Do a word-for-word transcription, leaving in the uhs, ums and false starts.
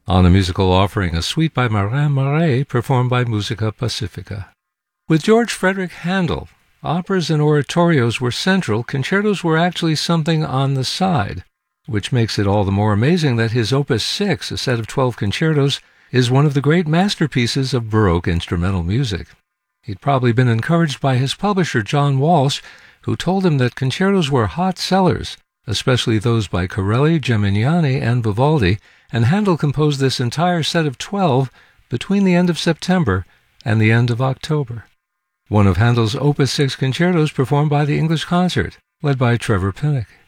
On the musical offering, a suite by Marin Marais, performed by Musica Pacifica. With George Frederick Handel, operas and oratorios were central, concertos were actually something on the side, which makes it all the more amazing that his Opus six, a set of twelve concertos, is one of the great masterpieces of Baroque instrumental music. He'd probably been encouraged by his publisher, John Walsh, who told him that concertos were hot sellers, especially those by Corelli, Gemignani, and Vivaldi, and Handel composed this entire set of twelve between the end of September and the end of October. One of Handel's Opus six concertos performed by the English Concert, led by Trevor Pinnock.